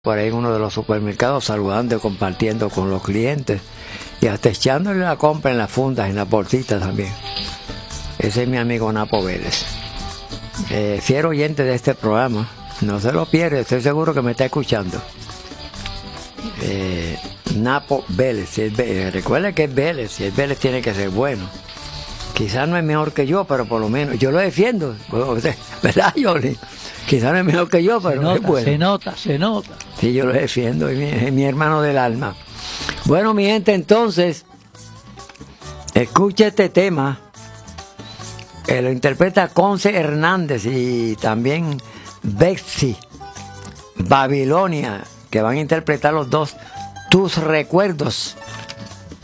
por ahí en uno de los supermercados saludando y compartiendo con los clientes y hasta echándole la compra en las fundas, en las bolsitas también. Ese es mi amigo Napo Vélez. Fiel oyente de este programa, no se lo pierde, estoy seguro que me está escuchando. Napo Vélez, recuerda que es Vélez, si es Vélez tiene que ser bueno. Quizás no es mejor que yo, pero por lo menos yo lo defiendo, ¿verdad, Yoli? Quizás no es mejor que yo, pero es bueno. Se nota. Sí, yo lo defiendo, es mi hermano del alma. Bueno, mi gente, entonces, escuche este tema. Lo interpreta Conce Hernández y también Betsy Babilonia, que van a interpretar los dos Tus Recuerdos.